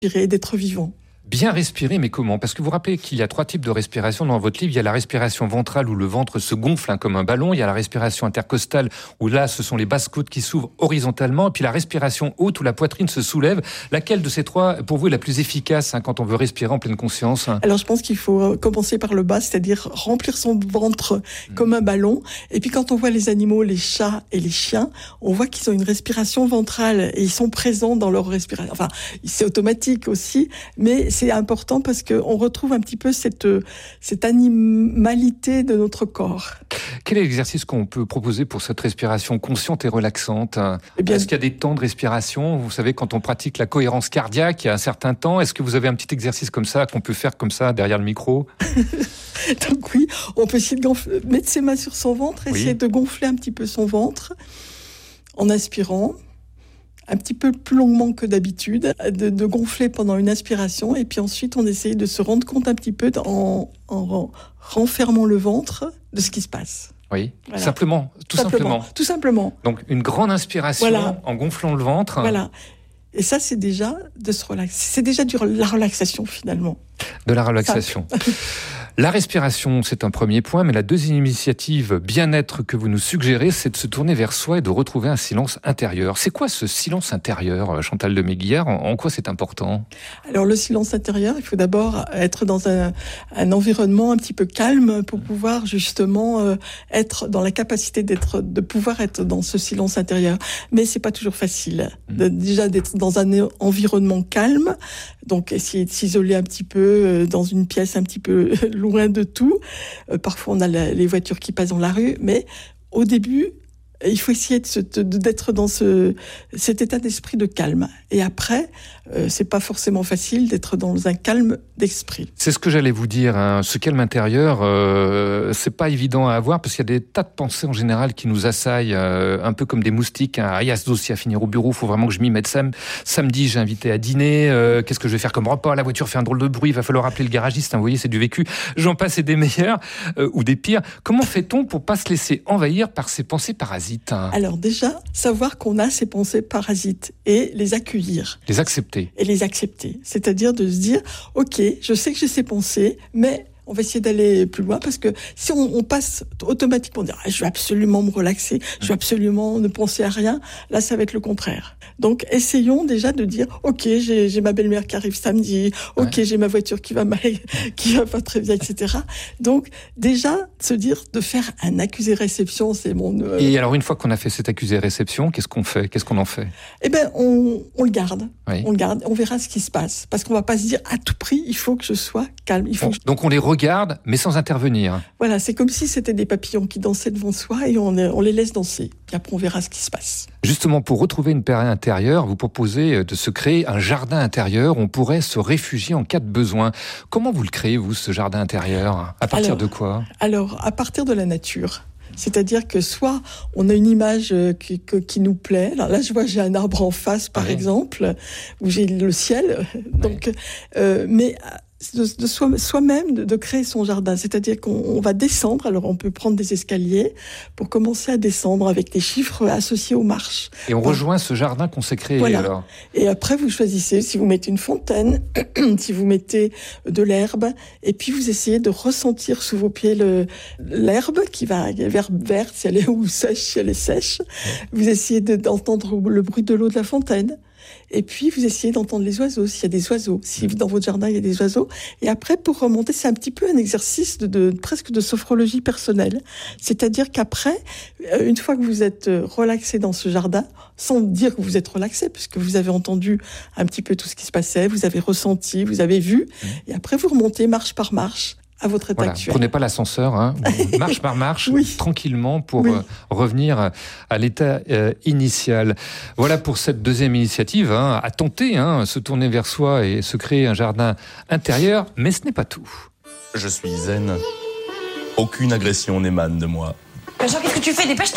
d'être vivant. Bien respirer, mais comment ? Parce que vous rappelez qu'il y a 3 types de respiration dans votre livre. Il y a la respiration ventrale où le ventre se gonfle comme un ballon. Il y a la respiration intercostale où là, ce sont les basses côtes qui s'ouvrent horizontalement. Et puis la respiration haute où la poitrine se soulève. Laquelle de ces 3, pour vous, est la plus efficace quand on veut respirer en pleine conscience ? Alors je pense qu'il faut commencer par le bas, c'est-à-dire remplir son ventre comme un ballon. Et puis quand on voit les animaux, les chats et les chiens, on voit qu'ils ont une respiration ventrale et ils sont présents dans leur respiration. Enfin, c'est automatique aussi, mais c'est important parce qu'on retrouve un petit peu cette animalité de notre corps. Quel est l'exercice qu'on peut proposer pour cette respiration consciente et relaxante ? Est-ce qu'il y a des temps de respiration ? Vous savez, quand on pratique la cohérence cardiaque, il y a un certain temps. Est-ce que vous avez un petit exercice comme ça qu'on peut faire comme ça derrière le micro ? Donc oui, on peut essayer de mettre ses mains sur son ventre, essayer de gonfler un petit peu son ventre en inspirant. Un petit peu plus longuement que d'habitude, de gonfler pendant une inspiration, et puis ensuite on essaye de se rendre compte un petit peu en renfermant le ventre de ce qui se passe. Oui, voilà. Tout simplement. Donc une grande inspiration en gonflant le ventre. Voilà. Et ça, c'est déjà de se relaxer. C'est déjà la relaxation finalement. De la relaxation. La respiration, c'est un premier point, mais la deuxième initiative bien-être que vous nous suggérez, c'est de se tourner vers soi et de retrouver un silence intérieur. C'est quoi ce silence intérieur, Chantal de Méguière ? En quoi c'est important ? Alors le silence intérieur, il faut d'abord être dans un environnement un petit peu calme pour pouvoir justement être dans la capacité de pouvoir être dans ce silence intérieur. Mais c'est pas toujours facile. Déjà d'être dans un environnement calme, donc essayer de s'isoler un petit peu dans une pièce un petit peu loin de tout. Parfois, on a les voitures qui passent dans la rue, mais au début, il faut essayer d'être dans cet état d'esprit de calme. Et après, c'est pas forcément facile d'être dans un calme d'esprit. C'est ce que j'allais vous dire. Ce calme intérieur, c'est pas évident à avoir parce qu'il y a des tas de pensées en général qui nous assaillent, un peu comme des moustiques. Il y a ce dossier à finir au bureau, faut vraiment que je m'y mette. Samedi, j'ai invité à dîner. Qu'est-ce que je vais faire comme repas ? La voiture fait un drôle de bruit. Il va falloir appeler le garagiste. Vous voyez, c'est du vécu. J'en passe et des meilleurs ou des pires. Comment fait-on pour pas se laisser envahir par ces pensées parasites ? Alors déjà, savoir qu'on a ces pensées parasites et les accueillir. Les accepter. Et les accepter. C'est-à-dire de se dire, ok, je sais que j'ai ces pensées, mais on va essayer d'aller plus loin parce que si on passe automatiquement, dire, je vais absolument me relaxer, je vais absolument ne penser à rien, là ça va être le contraire. Donc essayons déjà de dire, ok, j'ai ma belle-mère qui arrive samedi, ok, j'ai ma voiture qui va pas très bien, etc. Donc déjà se dire de faire un accusé-réception, c'est mon. Et alors une fois qu'on a fait cet accusé-réception, qu'est-ce qu'on fait ? Qu'est-ce qu'on en fait ? Eh ben on le garde, on le garde, on verra ce qui se passe, parce qu'on va pas se dire à tout prix, il faut que je sois calme. Donc on les regarde, mais sans intervenir. Voilà, c'est comme si c'était des papillons qui dansaient devant soi et on les laisse danser. Puis après, on verra ce qui se passe. Justement, pour retrouver une paix intérieure, vous proposez de se créer un jardin intérieur. On pourrait se réfugier en cas de besoin. Comment vous le créez, vous, ce jardin intérieur ? À partir de quoi ? Alors, à partir de la nature. C'est-à-dire que soit on a une image qui nous plaît. Alors là, je vois, j'ai un arbre en face, par exemple, où j'ai le ciel. Donc, mais de soi-même, de créer son jardin. C'est-à-dire qu'on va descendre, alors on peut prendre des escaliers pour commencer à descendre avec des chiffres associés aux marches. Et on rejoint ce jardin qu'on s'est créé, alors. Et après, vous choisissez si vous mettez une fontaine, si vous mettez de l'herbe, et puis vous essayez de ressentir sous vos pieds l'herbe qui va verte, si elle est ou sèche, si elle est sèche. Vous essayez d'entendre le bruit de l'eau de la fontaine. Et puis, vous essayez d'entendre les oiseaux, s'il y a des oiseaux. Si dans votre jardin, il y a des oiseaux. Et après, pour remonter, c'est un petit peu un exercice presque de sophrologie personnelle. C'est-à-dire qu'après, une fois que vous êtes relaxé dans ce jardin, sans dire que vous êtes relaxé, puisque vous avez entendu un petit peu tout ce qui se passait, vous avez ressenti, vous avez vu. Et après, vous remontez marche par marche à votre état actuel. Prenez pas l'ascenseur, marche par marche, tranquillement, pour revenir à l'état initial. Voilà pour cette deuxième initiative, à tenter, se tourner vers soi et se créer un jardin intérieur, mais ce n'est pas tout. Je suis zen. Aucune agression n'émane de moi. Jean, qu'est-ce que tu fais ? Dépêche-toi !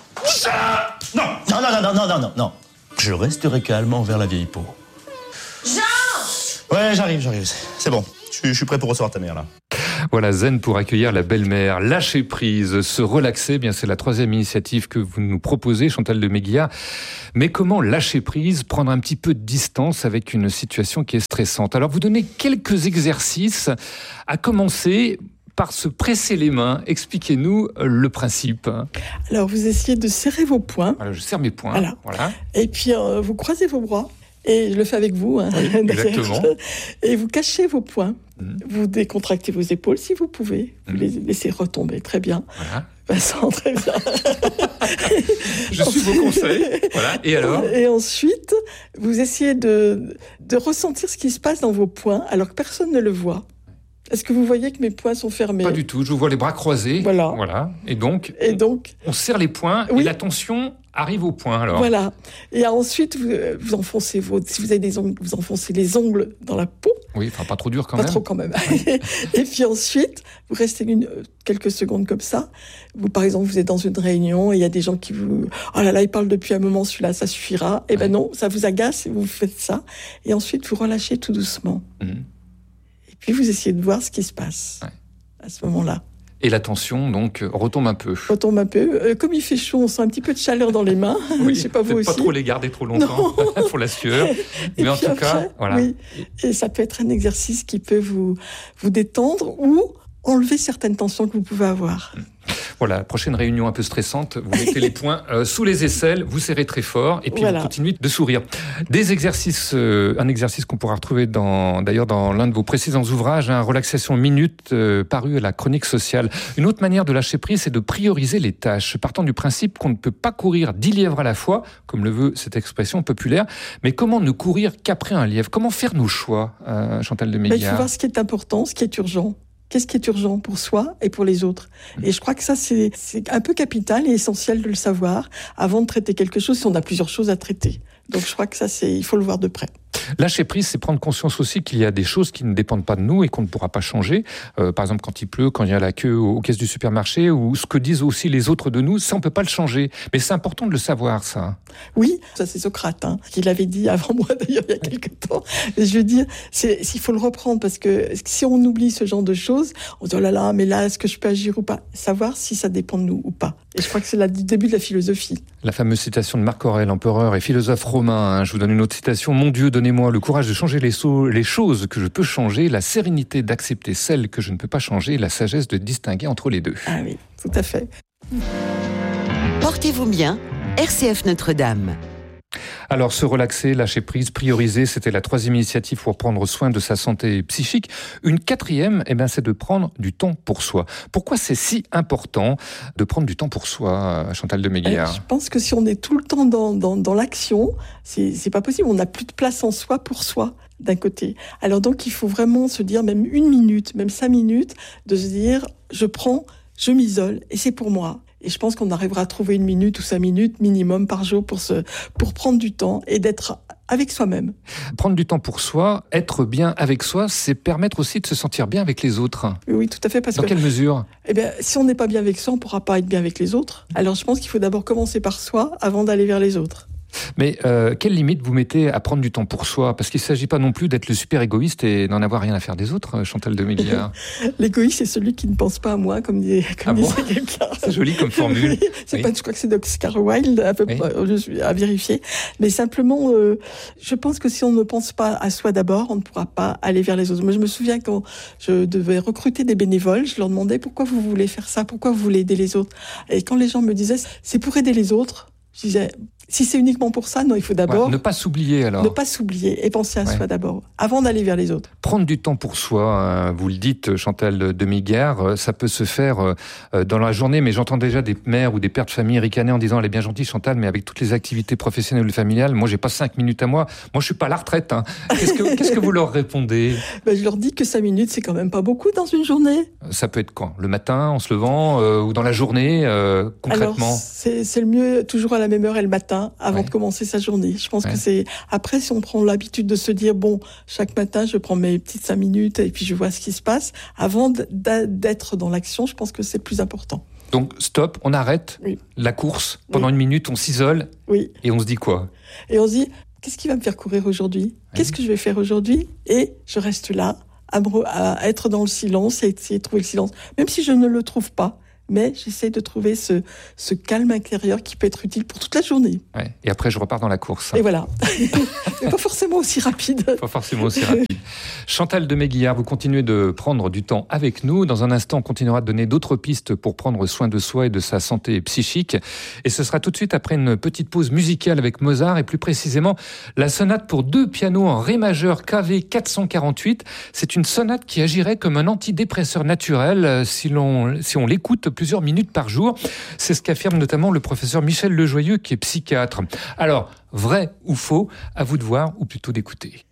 Non. Je resterai calme envers la vieille peau. Jean ! Ouais, j'arrive. C'est bon. Je suis prêt pour recevoir ta mère, là. Voilà, zen pour accueillir la belle-mère, lâcher prise, se relaxer, bien c'est la troisième initiative que vous nous proposez, Chantal de Méguiard. Mais comment lâcher prise, prendre un petit peu de distance avec une situation qui est stressante? Alors vous donnez quelques exercices, à commencer par se presser les mains. Expliquez-nous le principe. Alors vous essayez de serrer vos poings. Voilà, je serre mes poings. Voilà. Et puis vous croisez vos bras. Et je le fais avec vous. Oui, exactement. Et vous cachez vos poings. Vous décontractez vos épaules si vous pouvez. Vous les laissez retomber. Très bien. Voilà. Vincent, très bien. Je suis vos conseils. Voilà. Et alors? Et ensuite, vous essayez de ressentir ce qui se passe dans vos poings alors que personne ne le voit. Est-ce que vous voyez que mes poings sont fermés? Pas du tout. Je vous vois les bras croisés. Voilà. Et donc, on serre les poings et la tension arrive au poing. Alors. Voilà. Et ensuite, vous enfoncez si vous avez des ongles, vous enfoncez les ongles dans la peau. Oui, enfin pas trop dur quand même. Pas trop quand même. Et puis ensuite, vous restez quelques secondes comme ça. Par exemple, vous êtes dans une réunion et il y a des gens qui vous... Oh là là, ils parlent depuis un moment, celui-là, ça suffira. Eh ben non, ça vous agace et vous faites ça. Et ensuite, vous relâchez tout doucement. Et puis, vous essayez de voir ce qui se passe à ce moment-là. Et la tension, donc, retombe un peu. Comme il fait chaud, on sent un petit peu de chaleur dans les mains. Oui, je sais pas vous aussi. Pas trop les garder trop longtemps pour la sueur. Mais en tout cas, voilà. Oui. Et ça peut être un exercice qui peut vous détendre ou enlever certaines tensions que vous pouvez avoir. Voilà, prochaine réunion un peu stressante, vous mettez les poings sous les aisselles, vous serrez très fort et puis vous continuez de sourire. Des exercices, un exercice qu'on pourra retrouver d'ailleurs dans l'un de vos précédents ouvrages, Relaxation minute, paru à la Chronique sociale. Une autre manière de lâcher prise, c'est de prioriser les tâches, partant du principe qu'on ne peut pas courir 10 lièvres à la fois, comme le veut cette expression populaire, mais comment ne courir qu'après un lièvre? Comment faire nos choix, Chantal de Méguiard? Il faut voir ce qui est important, ce qui est urgent. Qu'est-ce qui est urgent pour soi et pour les autres? Et je crois que ça, c'est un peu capital et essentiel de le savoir avant de traiter quelque chose si on a plusieurs choses à traiter. Donc je crois que ça, il faut le voir de près. Lâcher prise, c'est prendre conscience aussi qu'il y a des choses qui ne dépendent pas de nous et qu'on ne pourra pas changer. Par exemple, quand il pleut, quand il y a la queue aux caisses du supermarché, ou ce que disent aussi les autres de nous, ça, on peut pas le changer. Mais c'est important de le savoir, ça. Oui, ça c'est Socrate, qui l'avait dit avant moi d'ailleurs il y a quelque temps. Et je veux dire, il faut le reprendre parce que si on oublie ce genre de choses, on se dit oh là là, mais là, est-ce que je peux agir ou pas? Savoir si ça dépend de nous ou pas. Et je crois que c'est le début de la philosophie. La fameuse citation de Marc Aurèle, empereur et philosophe romain. Je vous donne une autre citation. Mon Dieu, donnez-moi le courage de changer les choses que je peux changer, la sérénité d'accepter celles que je ne peux pas changer, la sagesse de distinguer entre les deux. Ah oui, tout à fait. Portez-vous bien, RCF Notre-Dame. Alors, se relaxer, lâcher prise, prioriser, c'était la troisième initiative pour prendre soin de sa santé psychique. Une quatrième, c'est de prendre du temps pour soi. Pourquoi c'est si important de prendre du temps pour soi, Chantal de Méguiard? Je pense que si on est tout le temps dans l'action, c'est pas possible. On n'a plus de place en soi pour soi, d'un côté. Alors donc, il faut vraiment se dire, même 1 minute, même 5 minutes, de se dire, je m'isole, et c'est pour moi. Et je pense qu'on arrivera à trouver 1 minute ou 5 minutes minimum par jour pour prendre du temps et d'être avec soi-même. Prendre du temps pour soi, être bien avec soi, c'est permettre aussi de se sentir bien avec les autres. Oui, tout à fait. Dans quelle mesure? Si on n'est pas bien avec soi, on ne pourra pas être bien avec les autres. Alors je pense qu'il faut d'abord commencer par soi avant d'aller vers les autres. Mais quelle limite vous mettez à prendre du temps pour soi? Parce qu'il ne s'agit pas non plus d'être le super égoïste et d'en avoir rien à faire des autres, Chantal de Méguiard. L'égoïste, c'est celui qui ne pense pas à moi, comme disait quelqu'un. C'est joli comme formule. Oui, je crois que c'est d'Oscar Wilde, à vérifier. Mais simplement, je pense que si on ne pense pas à soi d'abord, on ne pourra pas aller vers les autres. Moi, je me souviens quand je devais recruter des bénévoles, je leur demandais pourquoi vous voulez faire ça, pourquoi vous voulez aider les autres. Et quand les gens me disaient c'est pour aider les autres, je disais si c'est uniquement pour ça, non, il faut d'abord... ne pas s'oublier alors. Ne pas s'oublier et penser à soi d'abord, avant d'aller vers les autres. Prendre du temps pour soi, vous le dites, Chantal de Méguiard, ça peut se faire dans la journée, mais j'entends déjà des mères ou des pères de famille ricaner en disant « Elle est bien gentille, Chantal, mais avec toutes les activités professionnelles ou familiales, moi, j'ai pas 5 minutes à moi. Moi, je suis pas à la retraite. » Qu'est-ce que vous leur répondez? Je leur dis que 5 minutes, c'est quand même pas beaucoup dans une journée. Ça peut être quand? Le matin, en se levant, ou dans la journée, concrètement? Alors, c'est le mieux toujours à la même heure et le matin, avant de commencer sa journée. Je pense que c'est... Après, si on prend l'habitude de se dire, bon, chaque matin, je prends mes petites 5 minutes et puis je vois ce qui se passe, avant d'être dans l'action, je pense que c'est le plus important. Donc, stop, on arrête la course. Pendant 1 minute, on s'isole. Oui. Et on se dit quoi? Et on se dit, qu'est-ce qui va me faire courir aujourd'hui? Qu'est-ce que je vais faire aujourd'hui? Et je reste là, à être dans le silence, à essayer de trouver le silence, même si je ne le trouve pas. Mais j'essaie de trouver ce calme intérieur qui peut être utile pour toute la journée. Ouais. Et après, je repars dans la course. Et voilà. Mais pas forcément aussi rapide. Pas forcément aussi rapide. Chantal Demet-Guillard, vous continuez de prendre du temps avec nous. Dans un instant, on continuera de donner d'autres pistes pour prendre soin de soi et de sa santé psychique. Et ce sera tout de suite après une petite pause musicale avec Mozart et plus précisément la sonate pour 2 pianos en ré majeur KV 448. C'est une sonate qui agirait comme un antidépresseur naturel si on l'écoute plusieurs minutes par jour. C'est ce qu'affirme notamment le professeur Michel Lejoyeux qui est psychiatre. Alors, vrai ou faux, à vous de voir ou plutôt d'écouter.